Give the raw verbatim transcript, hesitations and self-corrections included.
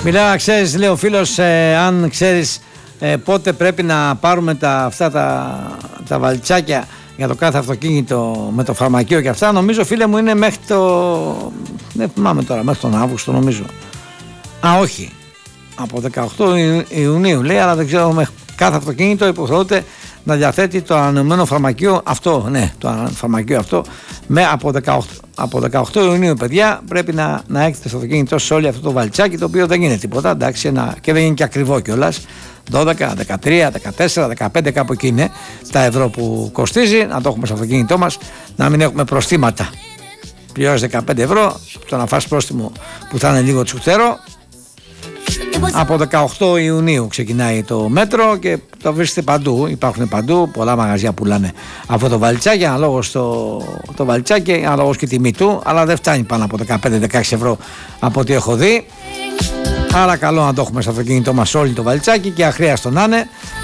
Μιλάω, ξέρεις, λέει ο φίλος, ε, αν ξέρεις ε, πότε πρέπει να πάρουμε τα, αυτά τα, τα βαλτσάκια για το κάθε αυτοκίνητο με το φαρμακείο και αυτά. Νομίζω, φίλε μου, είναι μέχρι το... δεν θυμάμαι τώρα, μέχρι τον Αύγουστο νομίζω. Α, όχι. Από δεκαοκτώ Ιουνίου λέει, αλλά δεν ξέρω, με κάθε αυτοκίνητο υποχρεώται να διαθέτει το ανανεωμένο φαρμακείο αυτό, ναι, το φαρμακείο αυτό, με από δεκαοκτώ, από δεκαοκτώ Ιουνίου, παιδιά, πρέπει να, να έχετε στο αυτοκίνητο σε όλο αυτό το βαλτσάκι, το οποίο δεν είναι τίποτα, εντάξει, ένα, και δεν είναι και ακριβό κιόλας. δώδεκα, δεκατρία, δεκατέσσερα, δεκαπέντε, κάπου εκεί είναι τα ευρώ που κοστίζει, να το έχουμε στο αυτοκίνητό μας, να μην έχουμε προστήματα. Πληρώνεις δεκαπέντε ευρώ, το να φας πρόστιμο που θα είναι λίγο τσουκτερό. Από δεκαοκτώ Ιουνίου ξεκινάει το μέτρο και το βρίσκεται παντού. Υπάρχουν παντού, πολλά μαγαζιά πουλάνε αυτό το βαλτσάκι, αναλόγως το, το βαλτσάκι, αναλόγως και τιμή του, αλλά δεν φτάνει πάνω από δεκαπέντε με δεκαέξι ευρώ από ό,τι έχω δει. Άρα καλό να το έχουμε στο αυτοκίνητό μας όλοι το βαλτσάκι και αχρίαστο να είναι.